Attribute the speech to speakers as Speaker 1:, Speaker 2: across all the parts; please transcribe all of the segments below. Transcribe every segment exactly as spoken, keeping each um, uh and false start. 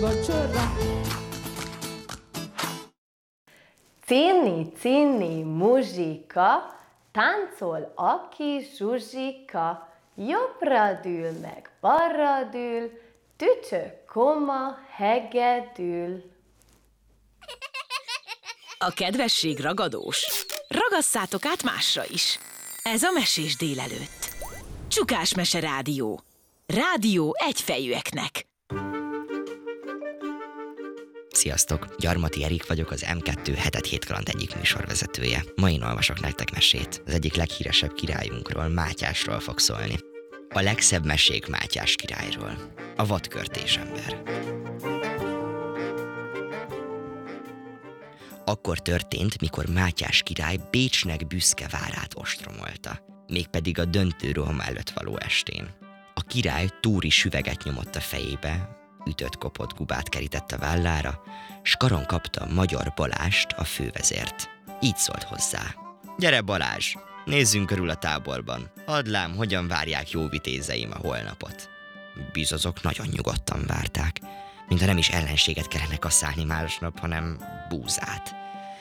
Speaker 1: vacsora.
Speaker 2: Cinni, cinni, muzsika, táncol a kis Zsuzsika, jobbra dől meg balra dől, tücsök, koma, hegedül.
Speaker 3: A kedvesség ragadós. Ragasszátok át másra is. Ez a Mesés délelőtt. Csukás Mese Rádió. Rádió egyfejűeknek.
Speaker 4: Sziasztok! Gyarmati Erik vagyok, az em kettő hetet hét kaland egyik műsorvezetője. Ma én olvasok nektek mesét. Az egyik leghíresebb királyunkról, Mátyásról fog szólni. A legszebb mesék Mátyás királyról. A vadkörtés ember. Akkor történt, mikor Mátyás király Bécsnek büszke várát ostromolta, mégpedig a döntő roham előtt való estén. A király túri süveget nyomott a fejébe, ütött kopott gubát kerített a vállára, s karon kapta Magyar Balást, a fővezért. Így szólt hozzá. Gyere Balázs, nézzünk körül a táborban, add lám, hogyan várják jó vitézeim a holnapot. Bizozok nagyon nyugodtan várták, mintha nem is ellenséget kellene kaszálni másnap, hanem búzát.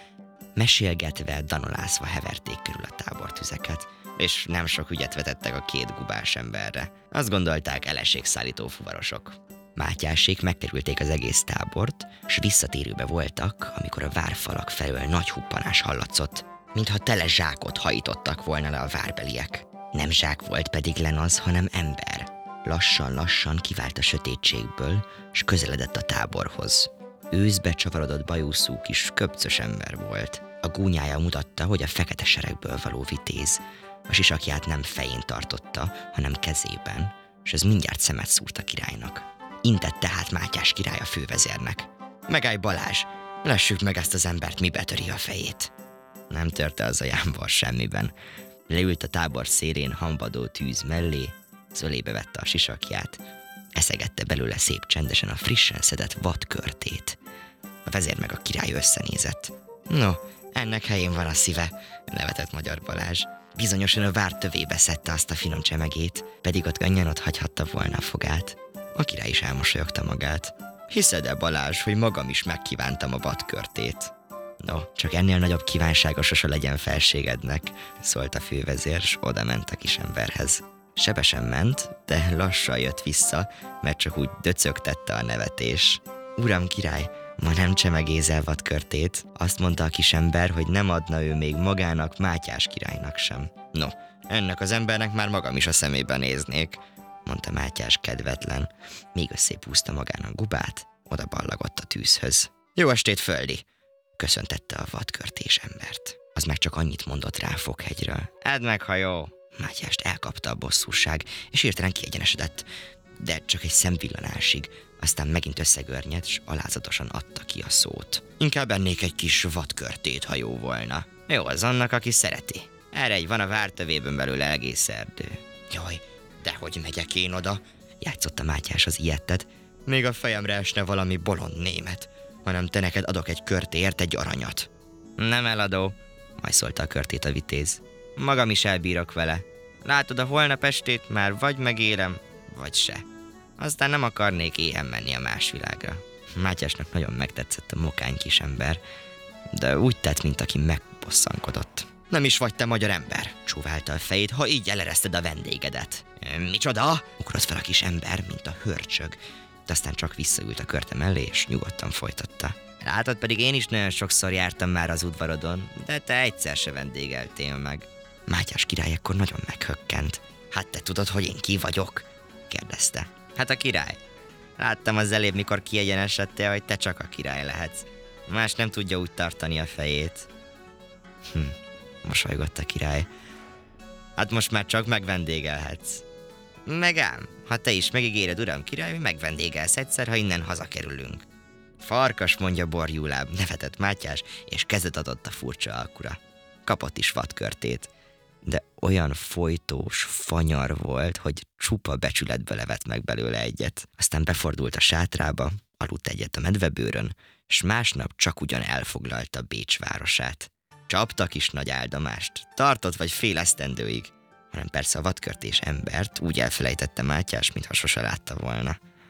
Speaker 4: Mesélgetve, danolászva heverték körül a tábortüzeket, és nem sok ügyet vetettek a két gubás emberre. Azt gondolták, eleségszállító fuvarosok. Mátyásék megkerülték az egész tábort, s visszatérőbe voltak, amikor a várfalak felől nagy huppanás hallatszott, mintha tele zsákot hajítottak volna le a várbeliek. Nem zsák volt pedig len az, hanem ember. Lassan-lassan kivált a sötétségből, s közeledett a táborhoz. Őszbe csavarodott bajuszú kis köpcös ember volt. A gúnyája mutatta, hogy a fekete seregből való vitéz. A sisakját nem fején tartotta, hanem kezében, és ez mindjárt szemet szúrt a királynak. Intett tehát Mátyás király a fővezérnek. Megállj Balázs, lessük meg ezt az embert, mi betöri a fejét. Nem törte az a jámbor semmiben. Leült a tábor szélén hambadó tűz mellé, zölébe vette a sisakját, eszegette belőle szép csendesen a frissen szedett vadkörtét. A vezér meg a király összenézett. No, ennek helyén van a szíve, nevetett Magyar Balázs. Bizonyosan a vár tövébe szedte azt a finom csemegét, pedig ott könnyen ott hagyhatta volna a fogát. A király is elmosolyogta magát. Hiszed-e, Balázs, hogy magam is megkívántam a vadkörtét? No, csak ennél nagyobb kívánsága sose legyen felségednek, szólt a fővezér, s oda ment a kisemberhez. Sebesen ment, de lassan jött vissza, mert csak úgy döcögtette a nevetés. Uram király, ma nem csemegézel vadkörtét, azt mondta a kisember, hogy nem adna ő még magának, Mátyás királynak sem. No, ennek az embernek már magam is a szemébe néznék, mondta Mátyás kedvetlen, míg összépúzta magának gubát, oda ballagott a tűzhöz. Jó estét, földi! Köszöntette a vadkörtés embert. Az meg csak annyit mondott rá Fokhegyről. Edd meg, ha jó! Mátyást elkapta a bosszúság, és hirtelen kiegyenesedett, de csak egy szemvillanásig, aztán megint összegörnyedt, s alázatosan adta ki a szót. Inkább ennék egy kis vadkörtét, ha jó volna. Jó az annak, aki szereti. Erre egy van a vártövében belőle egész erdő. Jaj, dehogy megyek én oda, játszotta Mátyás az ilyettet. Még a fejemre esne valami bolond német, hanem te neked adok egy körtéért egy aranyat. Nem eladó, majd szólta a körtét a vitéz. Magam is elbírok vele. Látod, a holnap estét már vagy megélem, vagy se. Aztán nem akarnék éhen menni a más világra. Mátyásnak nagyon megtetszett a mokány kisember, de úgy tett, mint aki megbosszankodott. Nem is vagy te magyar ember, csóválta a fejét, ha így elereszted a vendégedet. Micsoda? Ugrott fel a kis ember, mint a hörcsög, de aztán csak visszaült a körte mellé, és nyugodtan folytatta. Látod, pedig én is nagyon sokszor jártam már az udvarodon, de te egyszer se vendégeltél meg. Mátyás király ekkor nagyon meghökkent. Hát te tudod, hogy én ki vagyok? Kérdezte. Hát a király. Láttam az elébb, mikor kiegyenesedtél, hogy te csak a király lehetsz. Más nem tudja úgy tartani a fejét. Hm, mosolygott a király. Hát most már csak megvendégelhetsz. Meg ám, ha te is megígéred, uram király, hogy megvendégelsz egyszer, ha innen hazakerülünk. Farkas, mondja borjúláb, nevetett Mátyás, és kezet adott a furcsa alkura. Kapott is vadkörtét, de olyan folytós fanyar volt, hogy csupa becsületbe levett meg belőle egyet. Aztán befordult a sátrába, aludt egyet a medvebőrön, s másnap csak ugyan elfoglalta Bécs városát. Csaptak is nagy áldomást, tartott vagy fél esztendőig, hanem persze a vadkörtés embert úgy elfelejtette Mátyás, mintha sose látta volna.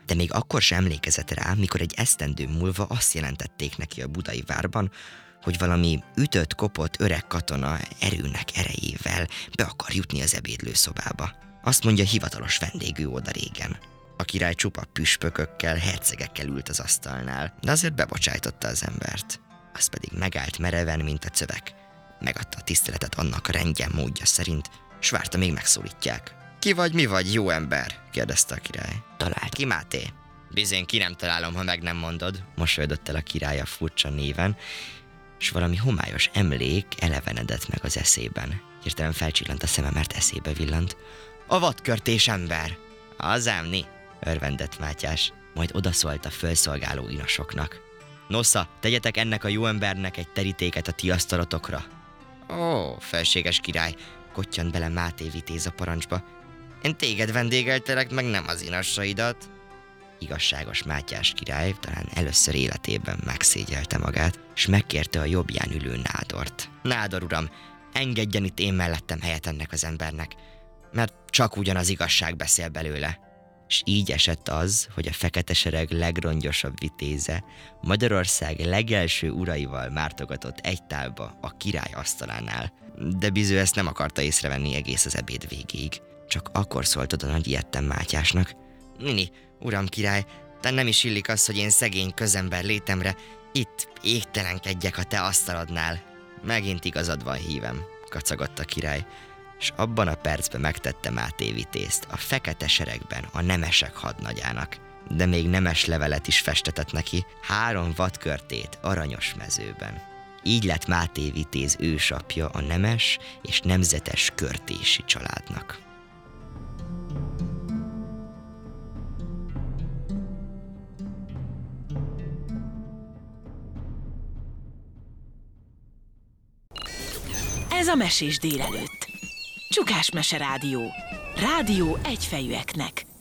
Speaker 4: De még akkor sem emlékezett rá, mikor egy esztendő múlva azt jelentették neki a budai várban, hogy valami ütött-kopott öreg katona erőnek erejével be akar jutni az ebédlőszobába. Azt mondja, hivatalos vendégű oda régen. A király csupa püspökökkel, hercegekkel ült az asztalnál, de azért bebocsájtotta az embert. Az pedig megállt mereven, mint a cövek. Megadta a tiszteletet annak a rendje módja szerint, s várta, még megszólítják. Ki vagy, mi vagy, jó ember? Kérdezte a király. Talált ki, Máté? Bizony, ki nem találom, ha meg nem mondod, mosolyodott el a király a furcsa néven, s valami homályos emlék elevenedett meg az eszében. Hirtelen felcsillant a szeme, mert eszébe villant. A vadkörtés ember! Az ámni, örvendett Mátyás, majd odaszólt a fölszolgáló inasoknak. Nosza, tegyetek ennek a jó embernek egy terítéket a ti asztalotokra. Ó, felséges király, kottyant bele Máté vitéz a parancsba. Én téged vendégeltelek, meg nem az inassaidat. Igazságos Mátyás király talán először életében megszégyelte magát, és megkérte a jobbján ülő Nádort. Nádor uram, engedjen itt én mellettem helyet ennek az embernek, mert csak ugyan az igazság beszél belőle. És így esett az, hogy a fekete sereg legrongyosabb vitéze Magyarország legelső uraival mártogatott egy tálba a király asztalánál. De Biző ezt nem akarta észrevenni egész az ebéd végéig. Csak akkor szólt oda nagy ilyetten Mátyásnak. Nini, uram király, te nem is illik az, hogy én szegény közember létemre itt égtelenkedjek a te asztalodnál. Megint igazad van, hívem, kacagott a király, és abban a percben megtette Máté vitézt a fekete seregben a nemesek hadnagyának. De még nemes levelet is festetett neki, három vadkörtét aranyos mezőben. Így lett Máté vitéz ősapja a nemes és nemzetes körtési családnak.
Speaker 3: Ez a Mesés délelőtt. Csukás Mese Rádió. Rádió egyfejűeknek.